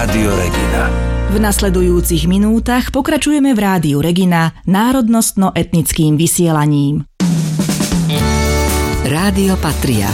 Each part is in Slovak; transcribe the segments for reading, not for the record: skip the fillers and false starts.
Rádio Regina. V nasledujúcich minútach pokračujeme v Rádiu Regina národnostno-etnickým vysielaním. Rádio Patria.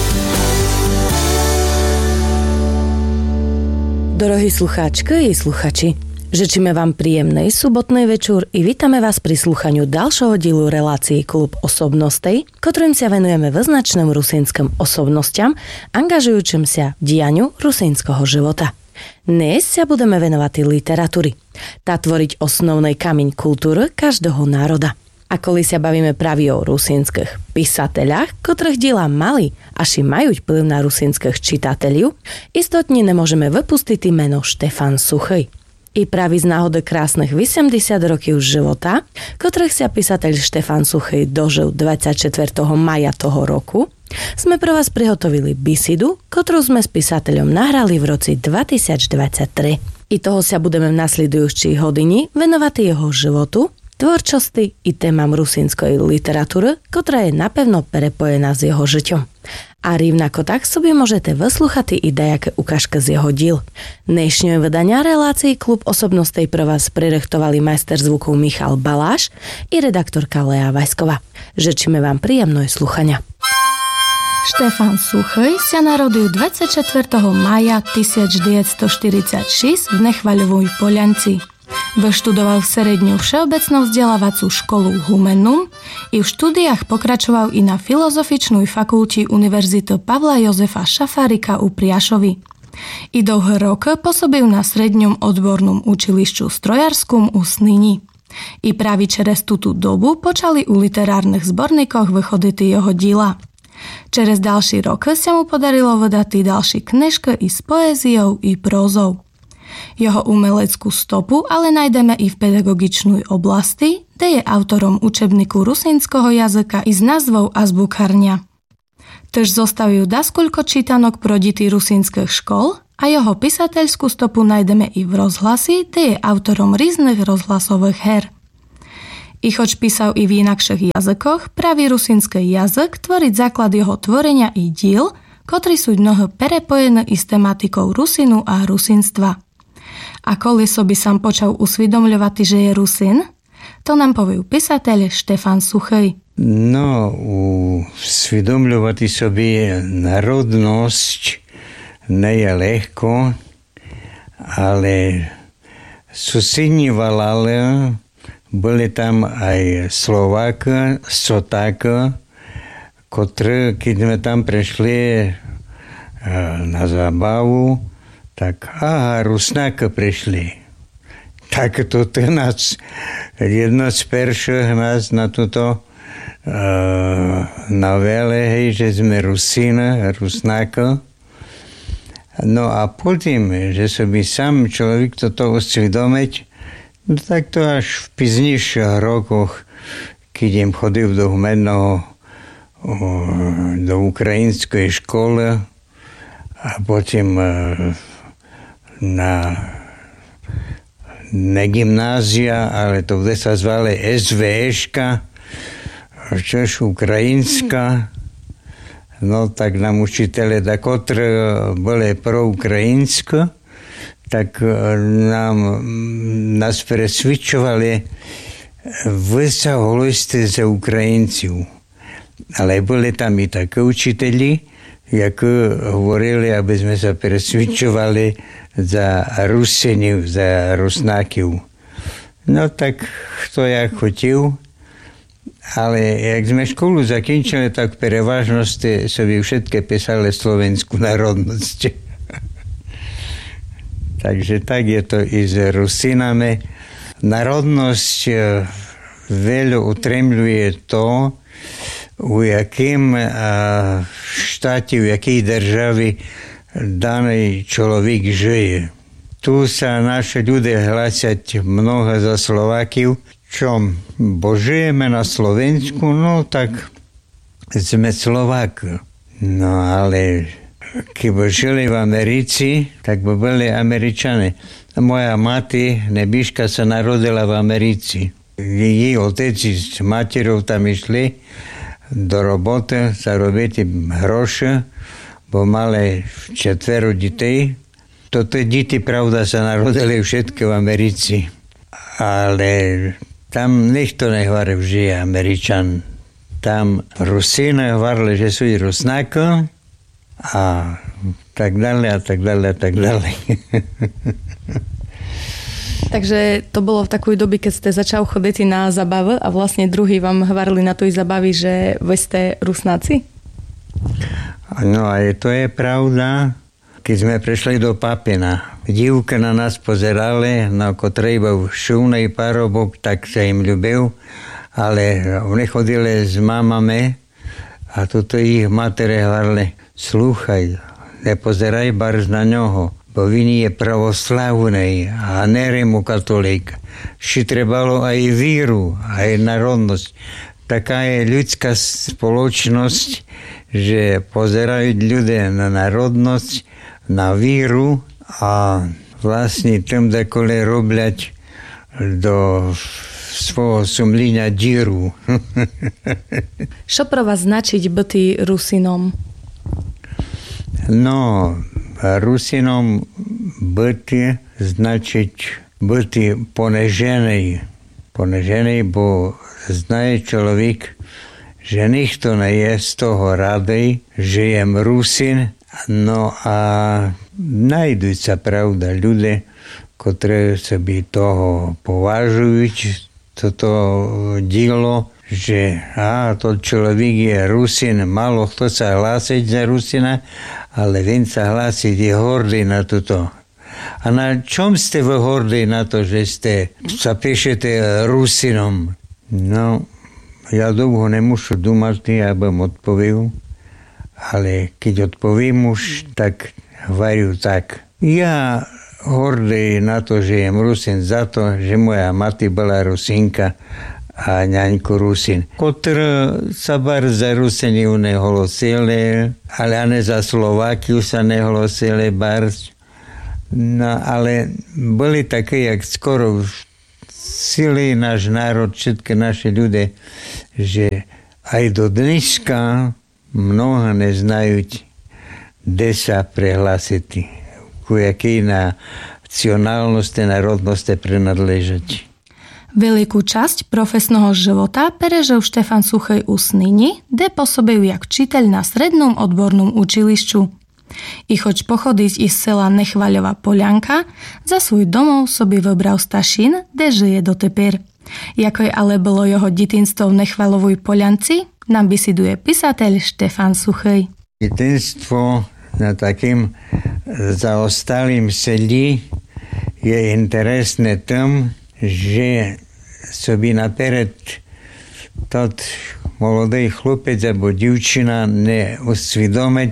Drahí slucháčky i sluchači, žečíme vám príjemnej sobotnej večer i vítame vás pri slúchaniu ďalšieho dielu relácií Klub osobnostej, ktorým sa venujeme vyznačným rusínskym osobnostiam, angažujúčim sa v dianiu rusínskeho života. Dnes sa budeme venovať literatúry. Tá tvoriť osnovný kameň kultúry každého národa. A koli sa bavíme práve o rusínskych písateľach, ktorých diela mali až i majú vplyv na rusínskych čitateľov, istotne nemôžeme vypustiť meno Štefan Suchý. I práve z náhody krásnych 80 rokov života, ktorých sa písateľ Štefan Suchý dožil 24. maja toho roku, sme pre vás prihotovili bisidu, ktorú sme s písateľom nahrali v roci 2023. I toho sa budeme v nasledujúcich hodini venovať jeho životu, tvorčosti i témam rusínskej literatúry, ktorá je napevno prepojená s jeho žiťom. A rovnako tak sobie môžete vyslúchať i dajaké ukážky z jeho diel. Dnešné vydania relácií Klub osobnostej pre vás prirechtovali majster zvukov Michal Baláš i redaktorka Lea Vajsková. Žečíme vám príjemné slúchania. Štefan Suchý sa narodil 24. maja 1946 v Nechvaľovej Polianci. Vyštudoval srednú všeobecnú vzdelávaciu školu Humenum i v štúdiách pokračoval i na Filozofičnej fakulti Univerzity Pavla Jozefa Šafárika u Priašovi. I dlhé roky pôsobil na sredňom odbornom učilišťu strojarskom u Snini. I práve čerez túto dobu počali u literárnych zborníkoch vychodiť jeho diela. Čerez ďalší rok sa mu podarilo vydať ďalší knižky i s poéziou i prózou. Jeho umeleckú stopu ale nájdeme i v pedagogičnej oblasti, kde je autorom učebníku rusínskeho jazyka i s názvou Azbukarňa. Tež zostavil daskuľko čítanok pro deti rusínskych škol a jeho písateľskú stopu nájdeme i v rozhlasi, kde je autorom rôznych rozhlasových her. I choć písal i v inakších jazykoch, pravý rusínsky jazyk tvoriť základ jeho tvorenia i diel, ktorí sú mnoho prepojené i s tematikou Rusinu a rusínstva. A koli by sam počal usvidomľovať, že je Rusín, to nám povie písateľ Štefan Suchý. No, usvidomľovať sobie národnosť nie je ľahko, ale susedníval, ale boli tam aj Slováka, Sotáka, ktorí, keď sme tam prešli na zábavu, tak Rusnáka prišli. Tak toto nás, jedno z prvších nás na túto novele, hej, že sme Rusína, Rusnáka. No a potom, že sa by sám človek toto usvedomiť, no tak to až v piznejších rokoch, keď im chodil do Humenného, do ukrajinskej školy a potom na gymnázia, ale to vtedy sa zvali SVŠka, čož ukrajinská. No tak nám učiteľe, ktorí boli proukrajinské, tak nás presvedčovali, vy sa holujste za Ukrajincov. Ale boli tam i také učiteľi, ako hovorili, aby sme sa presvedčovali za Rusinov, za Rusnákov. No tak kto ja chotil, ale jak sme školu zakončili, tak prevažnosti sobie všetky písali slovenskú národnosť. Takže tak je to i s Rusínami. Národnosť veľa utremľuje to, u jakým štáte, v jakej državi daný človek žije. Tu sa naši ľudia hlásiať mnoho za Slovákiu, čo žijeme na Slovensku, no tak sme Slováci. No ale keby žili v Americi, tak by boli Američani. Moja mati, nebiška, sa narodila v Americi. Jej otec s materou tam išli do roboty, zarobiť hroše, bo mali 4 detей. toto deti, pravda, sa narodili všetky v Americi. Ale tam nikto nehovoril, že je Američan. Tam Rusíny hovorili, že sú Rusnáko a tak ďalej a tak ďalej a tak ďalej. Takže to bolo v takej dobe, keď ste začal chodiť na zabavu a vlastne druhý vám hovorili na tej zabavi, že vy ste Rusnáci? No a to je pravda. Keď sme prišli do Papina, dívka na nás pozerali, no ako treba šumnej parobok, tak sa im ľúbil, ale oni chodili s mamami a toto ich matere hovorili, slúchaj, nepozeraj barz na ňoho, bo vini je pravoslavnej a neremu katolík. Ši trebalo aj víru, aj národnosť. Taká je ľudská spoločnosť, že pozerajú ľudia na národnosť, na víru a vlastne tým dakole robľať do svojho sumlíňa díru. Čo pro vás značiť byť Rusinom? No, Rusinom byť značiť byť ponežený. Ponežený, bo znaje človek, že nikto nie je z toho radej, že je Rusin. No a nájdú sa, pravda, ľudia, ktorí sa by toho považujú, toto dielo, že to človek je Rusin, malo kto sa hlásiť za Rusina, ale vien sa hlásiť je hordý na toto. A na čom ste vy hordí na to, že sa píšete Rusinom? No, ja dlho nemôžu dumať, ja bym odpovedal. Ale keď odpovím už, tak hovorím tak. Ja hordý na to, že jem Rusin za to, že moja mati bola Rusinka a ňaňko Rusin. Ktoré sa bar za Ruseniu neholosili, ale ani za Slovákiu sa neholosili bar. No ale boli také, jak skoro celý náš národ, všetky naše ľudia, že aj do dneška mnoho neznajú, kde sa prihlásiť, ku jakej nacionálnosti, národnosti prináležať. Veľkú časť profesného života prežil Štefan Suchej u Snini, kde pôsobil jak učiteľ na strednom odbornom učilišću. I choć pochodiť iz sela Nechvaľová Polianka, za svoj domov sobi vybral Stašín, kde žije doteper. Jako je ale bolo jeho detinstvo v Nechvaľovej Polianci, nám vysiduje písateľ Štefan Suchej. Detinstvo na takým zaostalým seli je interesné tým, že sobi napered tot molodý chlopec alebo divčina neusvidomeť,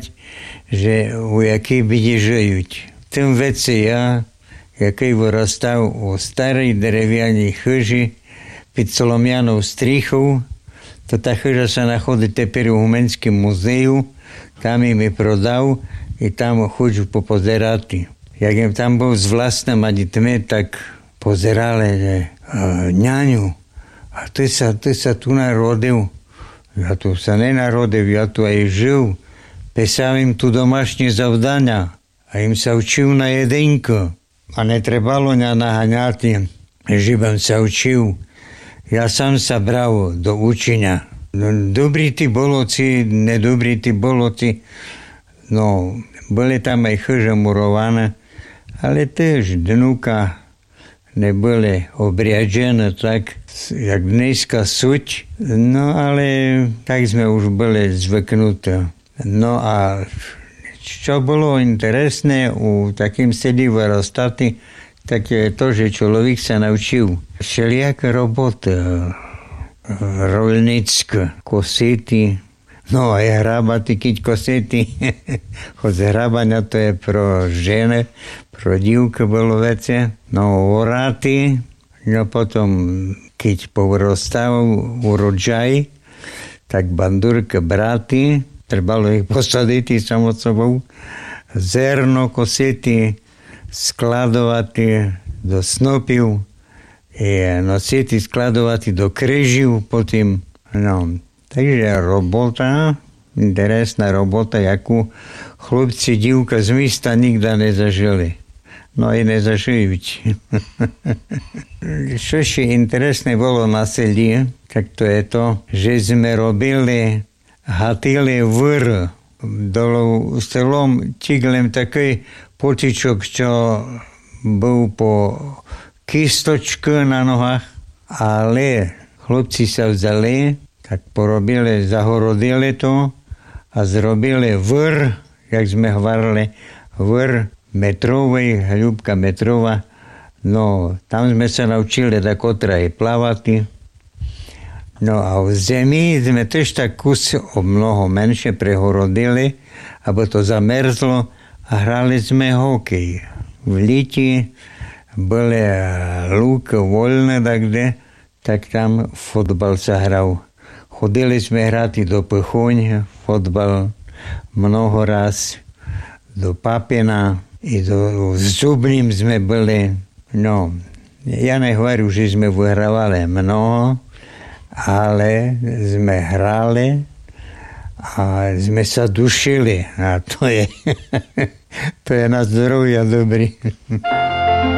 že u jakej byde žijúť. Tým veci ja, jaký vyrastal u starej drevianej chyži, pod Solomianou strichou. To tá chyža sa nachodí teper u Humenskom muzeu, tam im je prodal i tam chodžu popozerati. Jak im tam bol s vlastnými deťmi, tak pozerali, že ňaňu, a ty sa tu narodil. Ja tu sa nenarodil, ja tu aj žil. Písal im tu domášne zavdania a im sa učil na jedinko. A netrebalo ňa naháňať, že bym sa učil. Ja sám sa bral do učenia. No, dobrí tí boloci, nedobrí tí boloci. No, boli tam aj chyže murované, ale tiež dnuka neboli obriadžené tak, jak dneska suť. No, ale tak sme už boli zvyknutí. No a čo bolo interesné u takým sedí vyrastati, tak je to, že človek sa naučil všelijaké roboty, rolnícke, kosety, no aj hrabati, keď kosety. Chod hrabania to je pro ženy, pro dívky bolo veci. No oráty, no potom, keď povyrostal urodžaj, tak bandurke braty, trebalo ich posadiť samot sobou, zerno kosety, skladovati do snopiv i nositi skladovati do kryživ potom. No, takže robota, interesná robota, jakú chlopci, dívka z místa nikda nezažili. no i nezaživiť. Čo ešte interesné bolo na seli, tak to je to, že sme robili hatili vr dolu selom Tiglem taký potičok, čo bol po kistočku na nohách, ale chlopci sa vzali, tak porobili, zahorodili to a zrobili vr, jak sme hovorili, vr metrovej, hľubka metrová. No, tam sme sa naučili takotra aj plávať. No a v zemi sme tiež tak kus o mnoho menšie prehorodili, aby to zamrzlo a hrali sme hokej. V liti boli lúk voľné tak tam fotbal sa hral. Chodili sme hrať do Pochoň, fotbal mnoho raz, do Papina i do Zubným sme boli. No, ja nehovorím, že sme vyhrávali mnoho, ale sme hrali a sme sa dušili a to je na zdravia dobrý.